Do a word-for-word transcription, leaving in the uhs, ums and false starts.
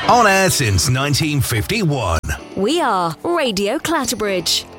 On air since nineteen fifty-one. We are Radio Clatterbridge.